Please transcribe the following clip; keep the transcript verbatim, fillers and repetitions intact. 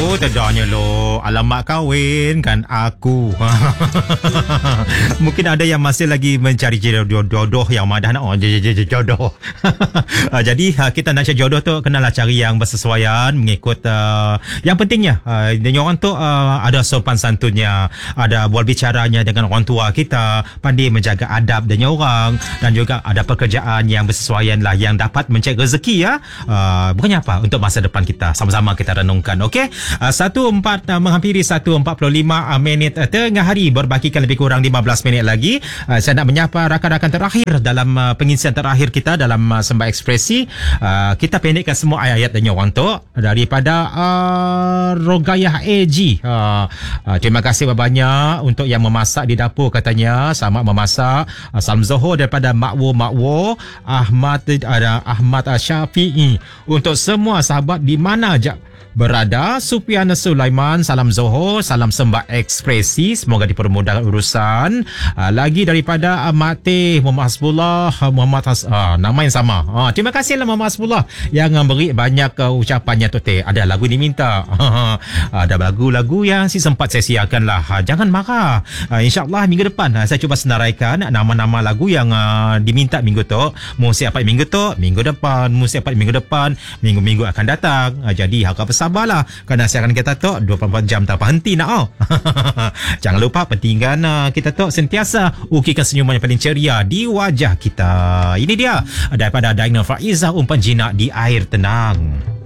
Oh, tedanya lo. Alamat kahwin kan aku. Mungkin ada yang masih lagi mencari jodoh yang madah nak oh, jodoh. Jadi kita nak cari jodoh tu kenalah cari yang bersesuaian mengikut uh, yang pentingnya uh, orang tu uh, ada sopan santunnya, ada bual bicaranya dengan orang tua kita, pandai menjaga adab dengan orang, dan juga ada pekerjaan yang bersesuaian lah, yang dapat mencari rezeki ya. Uh, bukannya apa, untuk masa depan kita. Sama-sama kita renungkan. Okey, uh, satu empat uh, menghampiri satu empat puluh lima uh, minit uh, tengah hari, berbakikan lebih kurang lima belas minit lagi. Uh, saya nak menyapa rakan-rakan terakhir dalam uh, pengisian terakhir kita dalam uh, Sembah Ekspresi. Uh, kita pendekkan semua ayat-ayat dan orang tu daripada uh, Rogayah A G. Uh, uh, terima kasih banyak untuk yang memasak di dapur katanya. Selamat memasak. Uh, salam Zohor daripada Makwo Makwo Ahmad ada uh, Ahmad uh, Syafi'i. Untuk semua sahabat di mana je berada, Supiana Sulaiman, salam Zohor, salam Sembah Ekspresi, semoga dipermudahkan urusan. Uh, lagi daripada uh, Mati Muhammad Hasbullah, uh, Muhammad Has, uh, nama yang sama. Uh, terima kasihlah Muhammad Hasbullah yang uh, beri banyak uh, ucapannya tu teh. Ada lagu diminta. Uh, ada lagu-lagu yang si sempat saya siarkan lah. Uh, jangan marah. Uh, InsyaAllah minggu depan uh, saya cuba senaraikan nama-nama lagu yang uh, diminta minggu tu. Mau siapa minggu tu, minggu depan. Mau siapa minggu depan, minggu-minggu akan datang. Uh, jadi harap sabarlah, kerana siaran kita tu dua puluh empat jam tanpa henti nak oh. Jangan lupa pentingkan uh, kita tu sentiasa ukirkan senyuman yang paling ceria di wajah kita. Ini dia daripada Daina Faizah umpan jinak di air tenang.